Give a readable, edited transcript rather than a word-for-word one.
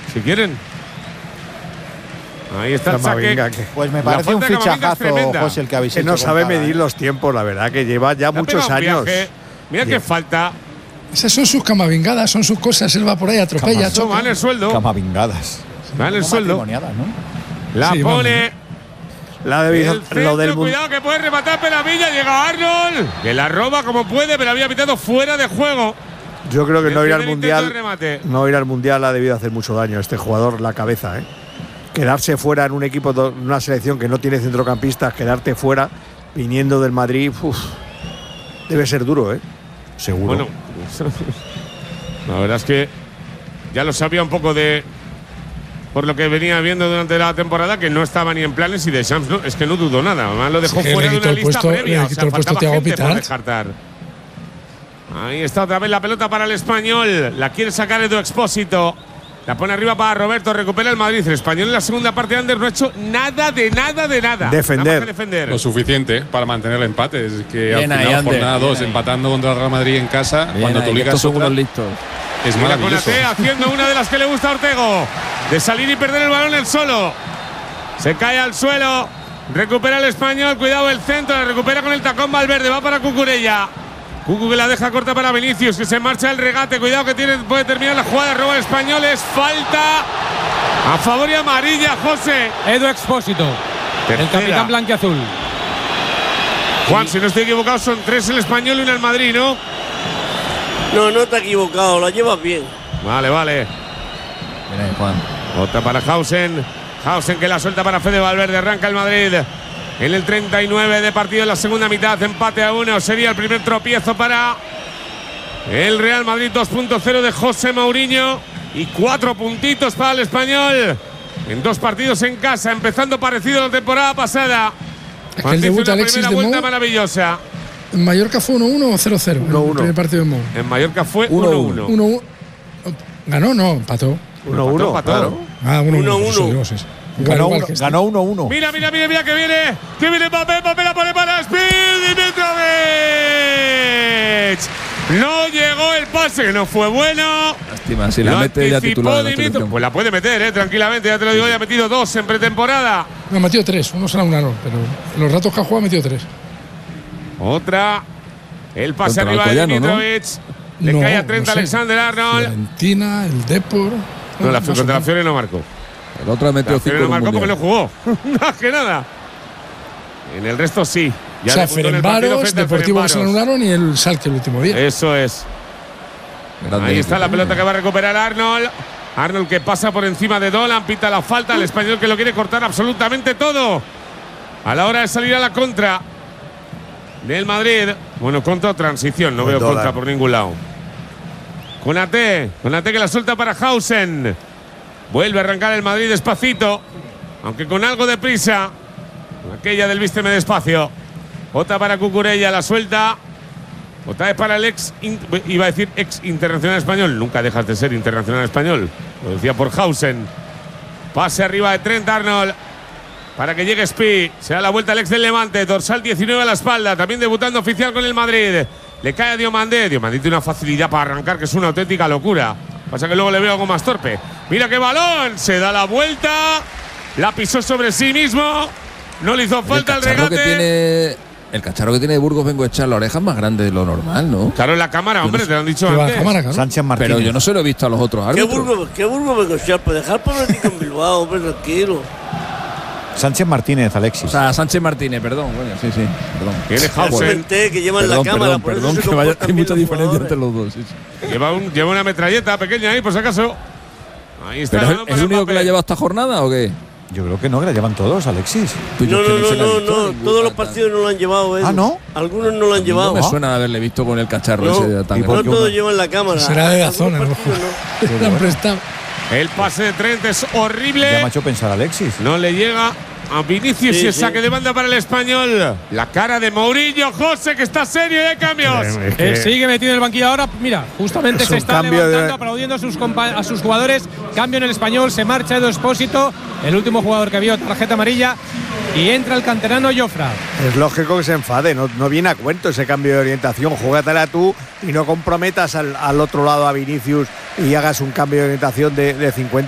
si quieren. Ahí está el saque. Pues me parece un fichajazo, José, el que habéis hecho. No sabe medir los tiempos, la verdad, que lleva ya muchos años. Mira qué falta. Esas son sus camavingadas, son sus cosas. Él va por ahí, atropella. Vale el sueldo. Camavingadas. Vale el sueldo. ¿no? La sí, pone. La de Lo del cuidado que puede rematar Penavilla. Llega Arnold. Que la roba como puede, pero había pitado fuera de juego. Yo creo que no ir al mundial. No ir al mundial ha debido hacer mucho daño a este jugador, la cabeza, ¿eh? Quedarse fuera en un equipo, en una selección que no tiene centrocampistas, quedarte fuera viniendo del Madrid, debe ser duro, ¿eh? Seguro. Bueno, la verdad es que ya lo sabía un poco por lo que venía viendo durante la temporada, que no estaba ni en planes y Deschamps no, es que no dudó nada. Además lo dejó fuera de una lista previa. O sea, faltaba gente por descartar. Ahí está otra vez la pelota para el Español. La quiere sacar Edu Expósito. La pone arriba para Roberto, recupera el Madrid. El Español en la segunda parte de Ander no ha hecho nada de nada. Defender. Lo suficiente para mantener el empate. Es que bien al final, ahí, jornada 2, empatando contra el Real Madrid en casa, bien cuando tú ligas otra, listos. Es maravilloso. Konaté haciendo una de las que le gusta a Ortego, de salir y perder el balón él solo. Se cae al suelo, recupera el Español, cuidado el centro, la recupera con el tacón Valverde, va para Cucurella. Cucu que la deja corta para Vinicius, que se marcha el regate. Cuidado que puede terminar la jugada. Roba el Español. Es falta a favor y amarilla, José. Edu Expósito, el capitán blanquiazul. Juan, si no estoy equivocado, son 3 el Español y 1 el Madrid, ¿no? No te has equivocado, la llevas bien. Vale. Bien, Juan. Otra para Hausen. Hausen que la suelta para Fede Valverde. Arranca el Madrid. En el 39 de partido en la segunda mitad, empate a 1. Sería el primer tropiezo para el Real Madrid 2.0 de José Mourinho. Y 4 puntitos para el Español en 2 partidos en casa, empezando parecido a la temporada pasada. Es que el debut de Alexis de vuelta Mou, maravillosa. ¿En Mallorca fue 1-1 o 0-0? 1-1. El primer partido de Mou. En Mallorca fue 1-1. 1-1. ¿Ganó? No, empató. 1-1, claro. 1-1. Ganó 1-1. Mira que viene Mbappé la pone para Dimitrovic. No llegó el pase, que no fue bueno. Lástima, si la mete ya titular. Pues la puede meter, tranquilamente, ya te lo digo, ya ha metido 2 en pretemporada. No, ha metido 3, uno será un error, pero en los ratos que ha jugado ha metido 3. Otra, el pase contra arriba de Alcoyano, Dimitrovic. Le cae a 30 Alexander Arnold. Fiorentina, el Depor. No, contra la Fiore no marcó. El otro ha metido 5. No marcó porque no jugó. Más que nada. En el resto sí. Ya, o sea, Ferencváros, Deportivo que se lo anularon y el Schalke el último día. Eso es. Ahí está la pelota que va a recuperar Arnold. Arnold que pasa por encima de Dolan, pita la falta. El Español que lo quiere cortar absolutamente todo a la hora de salir a la contra del Madrid. Bueno, contra o transición, no veo Dolan. contra por ningún lado. Konaté que la suelta para Hausen. Vuelve a arrancar el Madrid despacito, aunque con algo de prisa. Aquella del vísteme despacio. Otra para Cucurella, la suelta. Otra vez para el ex internacional español. Nunca dejas de ser internacional español. Lo decía por Hausen. Pase arriba de Trent Arnold para que llegue Spi. Se da la vuelta el ex del Levante. Dorsal 19 a la espalda. También debutando oficial con el Madrid. Le cae a Diomandé. Diomandé tiene una facilidad para arrancar que es una auténtica locura. Pasa que luego le veo algo más torpe. Mira qué balón. Se da la vuelta. La pisó sobre sí mismo. No le hizo falta el regate. El cacharro que tiene de Burgos Bengoechea, la oreja es más grande de lo normal, ¿no? Claro, en la cámara, hombre, te lo han dicho antes. Cámara, claro. Sánchez Martínez. Pero yo no se lo he visto a los otros árbitros. ¿Qué Burgos Bengoechea? Pues dejar por venir con Bilbao, hombre, tranquilo. Sánchez Martínez, Alexis. O sea, Sánchez Martínez, perdón. Bueno, sí, perdón. Tiene Hausen. Que llevan la cámara, perdón, que vaya, hay mucha diferencia entre los dos. Sí. Lleva una metralleta pequeña ahí, por si acaso. Ahí está. ¿Pero es el único que la lleva esta jornada o qué? Yo creo que no, que la llevan todos, Alexis. No, todos los partidos no lo han llevado. Ah, ¿no? Algunos no lo han llevado. No me suena de haberle visto con el cacharro ese de tan grande. No todos llevan la cámara. Será de la zona, ¿no? Le han prestado. El pase de Trent es horrible. Ya me ha hecho pensar Alexis. No le llega a Vinicius y el saque de banda para el Español. La cara de Mourinho, José, que está serio y hay cambios. Él sigue metido en el banquillo ahora. Mira, justamente se está levantando, aplaudiendo a sus jugadores. Cambio en el Español, se marcha Edu Expósito, el último jugador que vio tarjeta amarilla. Y entra el canterano Jofra. Es lógico que se enfade, no viene a cuento ese cambio de orientación. Júgatela tú y no comprometas al otro lado a Vinicius y hagas un cambio de orientación de 50